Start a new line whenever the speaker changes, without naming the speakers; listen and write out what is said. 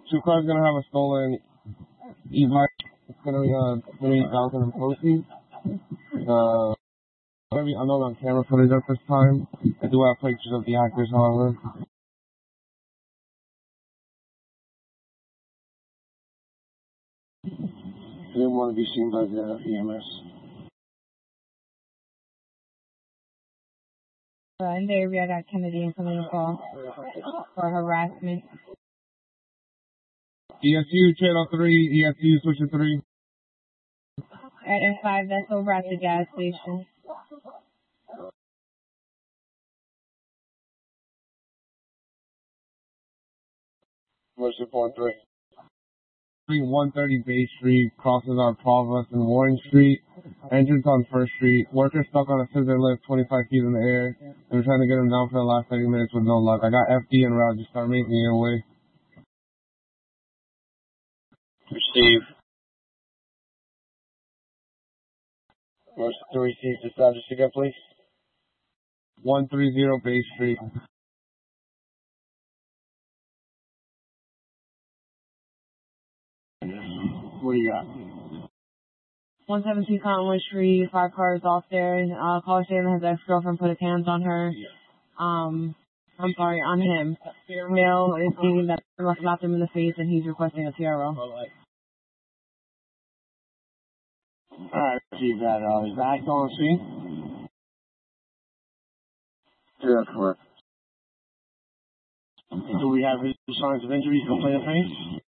Two cars gonna have a stolen e-bike. It's gonna be 3,000 in proceeds. Gonna be unknown on camera footage at this time. I do have pictures of the actors, however. They didn't want to be seen by the EMS.
In the area, I got Kennedy and coming to call for harassment.
ESU channel 3, ESU switcher 3.
At F5, that's over at the gas station.
Switcher 4-3. 130 Bay Street, crosses on Provost and Warren Street, entrance on First Street. Worker stuck on a scissor lift 25 feet in the air. They were trying to get him down for the last 30 minutes with no luck. I got FD and route, just start making your way.
Receive. Most 3 seats established again, please.
130 Bay Street. What do you got?
117 Cottonwood Street, 5 cars off there. Caller statement has ex-girlfriend put his hands on her. On him. Male is stating that slapped him in the face and he's requesting a TRO.
Alright, receive that. Is that still on scene? Yeah, correct. Do we have any signs of injuries, complaint of pain?